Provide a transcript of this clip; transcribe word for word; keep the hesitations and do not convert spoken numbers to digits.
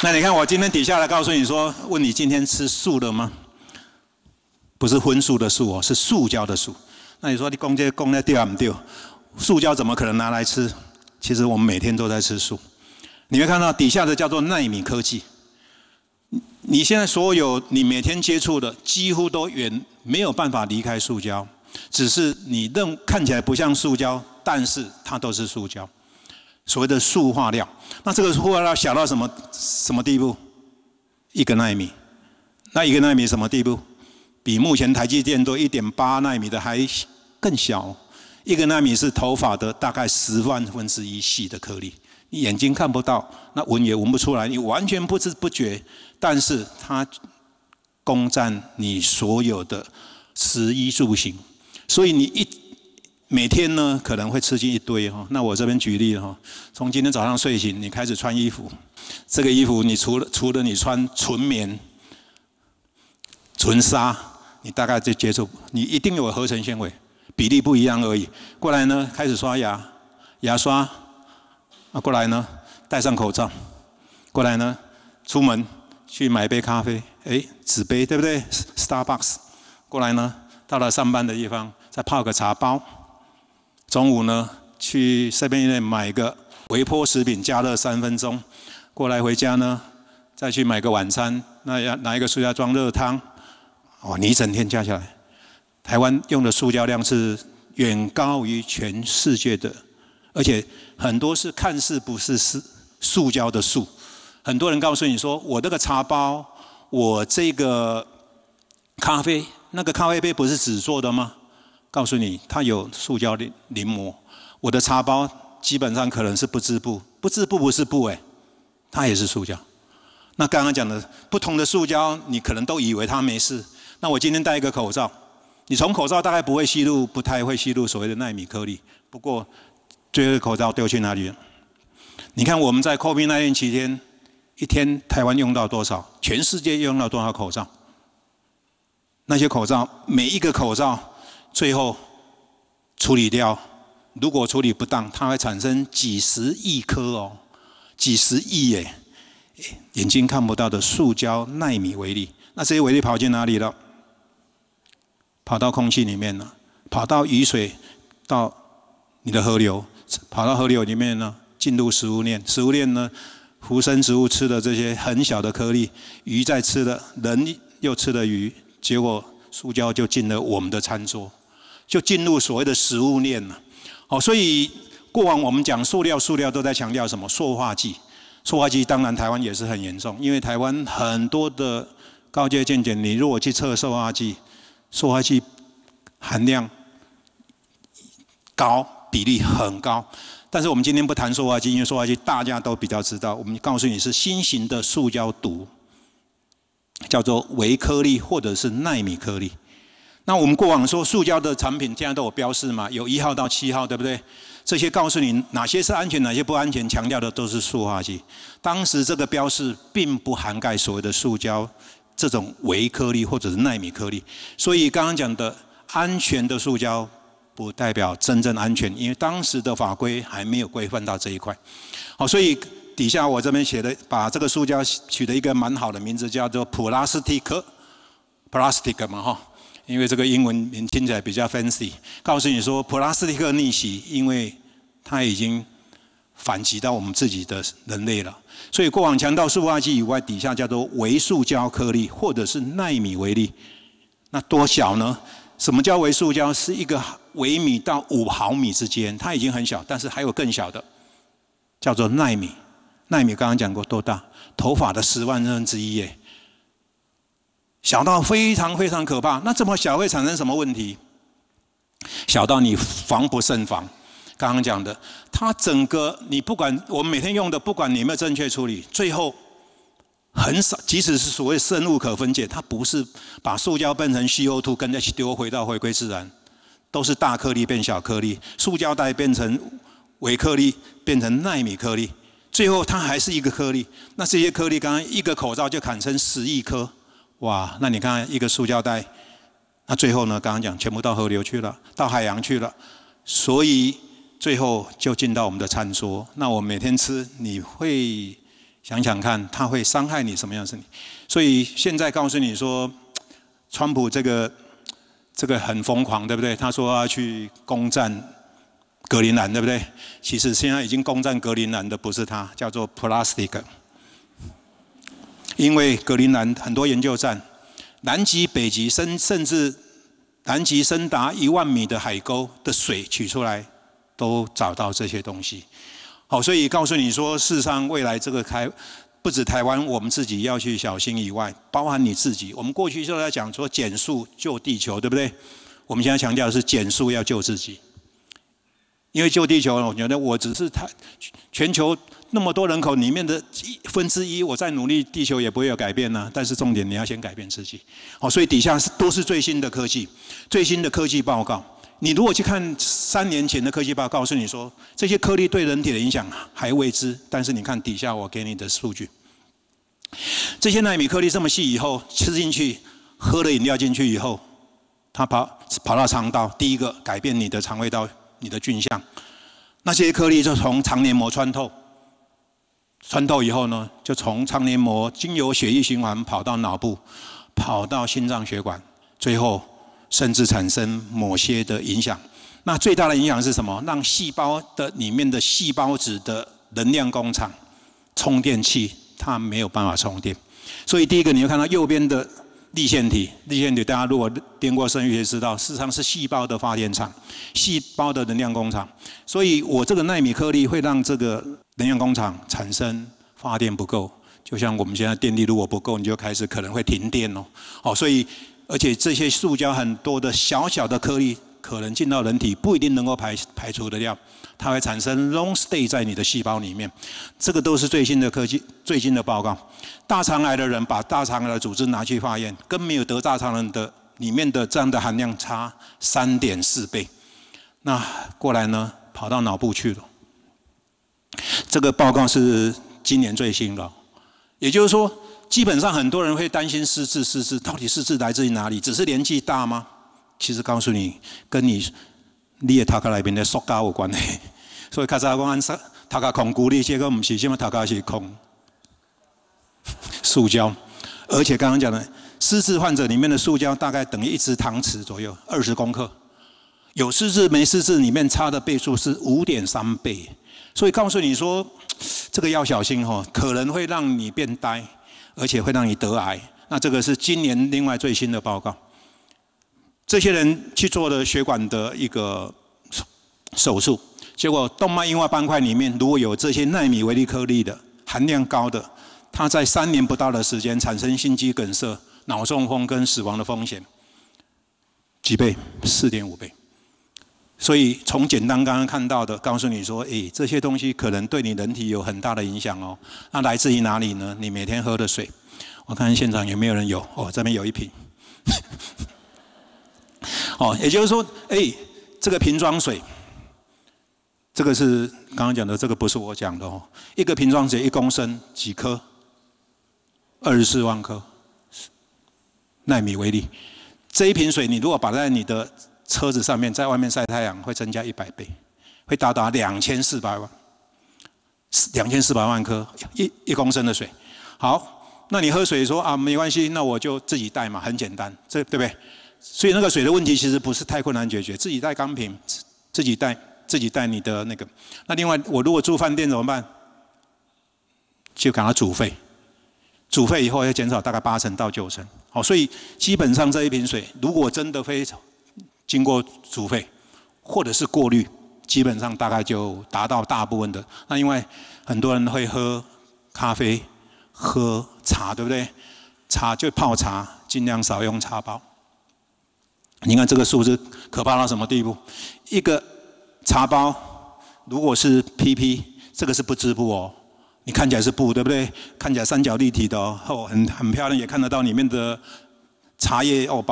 那你看我今天底下来告诉你说，问你今天吃素了吗？不是荤素的素哦，是塑胶的素。那你说你讲这讲那对啊不对？塑胶怎么可能拿来吃？其实我们每天都在吃素。你会看到底下的叫做纳米科技。你现在所有你每天接触的，几乎都远没有办法离开塑胶，只是你认看起来不像塑胶，但是它都是塑胶。所谓的塑化料，那这个塑化料小到什么什么地步？一个纳米。那一个纳米什么地步？比目前台积电都 一点八 纳米的还更小。一个纳米是头发的大概十万分之一细的颗粒。你眼睛看不到，那闻也闻不出来，你完全不知不觉，但是它攻占你所有的食衣住行，所以你一每天呢可能会吃进一堆哈。那我这边举例哈，从今天早上睡醒，你开始穿衣服，这个衣服你除了除了你穿纯棉、纯纱，你大概就接触，你一定有合成纤维，比例不一样而已。过来呢，开始刷牙，牙刷。啊，过来呢，戴上口罩，过来呢，出门去买一杯咖啡，哎，纸杯对不对 ？Starbucks， 过来呢，到了上班的地方，再泡个茶包。中午呢，去 seven eleven 买个微波食品，加热三分钟。过来回家呢，再去买个晚餐，那要拿一个塑料装热汤。哦，你一整天加起来，台湾用的塑胶量是远高于全世界的。而且很多是看似不是是塑胶的塑，很多人告诉你说，我这个茶包，我这个咖啡，那个咖啡杯不是纸做的吗？告诉你，它有塑胶临临摹。我的茶包基本上可能是不织布，不织布不是布哎，它也是塑胶。那刚刚讲的不同的塑胶，你可能都以为它没事。那我今天戴一个口罩，你从口罩大概不会吸入，不太会吸入所谓的纳米颗粒。不过最后口罩丢去哪里了？你看我们在 COVID 十九 期间，一天台湾用到多少？全世界用到多少口罩？那些口罩，每一个口罩最后处理掉，如果处理不当，它会产生几十亿颗哦，几十亿耶，眼睛看不到的塑胶纳米微粒。那这些微粒跑进哪里了？跑到空气里面了，跑到雨水，到你的河流。跑到河流里面呢，进入食物链。食物链呢，浮生植物吃的这些很小的颗粒，鱼在吃的，人又吃的鱼，结果塑胶就进了我们的餐桌，就进入所谓的食物链了。好，所以过往我们讲塑料，塑料都在强调什么？塑化剂。塑化剂当然台湾也是很严重，因为台湾很多的高阶健检，你如果去测塑化剂，塑化剂含量高。比例很高，但是我们今天不谈塑化剂，因为塑化剂大家都比较知道。我们告诉你是新型的塑胶毒，叫做微颗粒或者是纳米颗粒。那我们过往说塑胶的产品现在都有标示嘛，有一号到七号，对不对？这些告诉你哪些是安全，哪些不安全，强调的都是塑化剂。当时这个标示并不涵盖所谓的塑胶这种微颗粒或者是纳米颗粒，所以刚刚讲的安全的塑胶。不代表真正安全，因为当时的法规还没有规范到这一块。好，所以底下我这边写的，把这个塑胶取了一个蛮好的名字，叫做 plastic，plastic 嘛哈，因为这个英文名听起来比较 fancy。告诉你说 plastic 逆袭，因为它已经反击到我们自己的人类了。所以过往强调塑化剂以外，底下叫做微塑胶颗粒或者是纳米微粒。那多小呢？什么叫微塑胶？是一个微米到五毫米之间，它已经很小，但是还有更小的，叫做奈米。奈米刚刚讲过多大？头发的十万分之一耶，小到非常非常可怕。那这么小会产生什么问题？小到你防不胜防。刚刚讲的，它整个你不管我们每天用的，不管你有没有正确处理，最后很少，即使是所谓生物可分解，它不是把塑胶变成 C O 二 跟 H 二 O 回到回归自然，都是大颗粒变小颗粒，塑胶袋变成微颗粒，变成纳米颗粒，最后它还是一个颗粒。那这些颗粒，刚刚一个口罩就产生十亿颗，哇！那你看一个塑胶袋，那最后呢？刚刚讲全部到河流去了，到海洋去了，所以最后就进到我们的餐桌。那我每天吃，你会想想看，它会伤害你什么样的身体？所以现在告诉你说，川普这个这个很疯狂，对不对？他说要去攻占格陵兰，对不对？其实现在已经攻占格陵兰的不是他，叫做 plastic。因为格陵兰很多研究站，南极、北极深，甚至南极深达一万米的海沟的水取出来，都找到这些东西。好，所以告诉你说，事实上未来这个台不止台湾，我们自己要去小心以外，包含你自己。我们过去就在讲说减速救地球，对不对？我们现在强调的是减速要救自己。因为救地球，我觉得我只是台全球那么多人口里面的一分之一，我再努力，地球也不会有改变呢、啊。但是重点你要先改变自己。好，所以底下都是最新的科技，最新的科技报告。你如果去看三年前的科技报告，告诉你说这些颗粒对人体的影响还未知，但是你看底下我给你的数据，这些奈米颗粒这么细以后，吃进去，喝了饮料进去以后，它跑跑到肠道，第一个改变你的肠胃道。你的菌相，那些颗粒就从肠黏膜穿透，穿透以后呢，就从肠黏膜经由血液循环跑到脑部，跑到心脏血管，最后甚至产生某些的影响。那最大的影响是什么？让细胞的里面的细胞质的能量工厂、充电器，它没有办法充电。所以第一个，你会看到右边的粒线体，粒线体大家如果练过生物学知道，事实上是细胞的发电厂，细胞的能量工厂。所以我这个奈米颗粒会让这个能量工厂产生发电不够，就像我们现在电力如果不够，你就开始可能会停电哦。哦，所以而且这些塑胶很多的小小的颗粒，可能进到人体不一定能够排排除得掉，它会产生 long stay 在你的细胞里面。这个都是最新的科技、最新的报告。大肠癌的人把大肠癌的组织拿去化验，跟没有得大肠癌的里面的这样的含量差 三点四 倍。那过来呢，跑到脑部去了。这个报告是今年最新的，也就是说，基本上很多人会担心失智，失智到底失智来自于哪里？只是年纪大吗？其实告诉你，跟你你的头壳内面的塑胶有关系。所以较早讲按头壳空骨力，这个不是什么头壳是空塑胶，而且刚刚讲的失智患者里面的塑胶大概等于一只汤匙左右，二十公克。有失智没失智里面差的倍数是 五点三 倍，所以告诉你说，这个要小心哦，可能会让你变呆，而且会让你得癌。那这个是今年另外最新的报告。这些人去做了血管的一个手术，结果动脉硬化斑块里面如果有这些奈米微粒颗粒的含量高的，它在三年不到的时间产生心肌梗塞、脑中风跟死亡的风险几倍？ 四点五 倍。所以从简单刚刚看到的，告诉你说，诶，这些东西可能对你人体有很大的影响哦。那来自于哪里呢？你每天喝的水，我看现场有没有人有？哦，这边有一瓶。哦，也就是说，哎，这个瓶装水，这个是刚刚讲的，这个不是我讲的哦。一个瓶装水一公升几颗？二十四万颗奈米微粒。这一瓶水，你如果摆在你的车子上面，在外面晒太阳，会增加一百倍，会达到两千四百万，两千四百万颗一一公升的水。好，那你喝水说啊，没关系，那我就自己带嘛，很简单，这对不对？所以那个水的问题其实不是太困难解决，自己带钢瓶，自己带，自己带你的那个。那另外，我如果住饭店怎么办？就赶快煮沸，煮沸以后要减少大概八成到九成。好，所以基本上这一瓶水，如果真的非常经过煮沸或者是过滤，基本上大概就达到大部分的。那因为很多人会喝咖啡、喝茶，对不对？茶就泡茶，尽量少用茶包。你看这个数字可怕到什么地步？一个茶包如果是 P P， 这个是不织布哦，你看起来是布，对不对？看起来三角立体的哦，很很漂亮，也看得到里面的茶叶哦。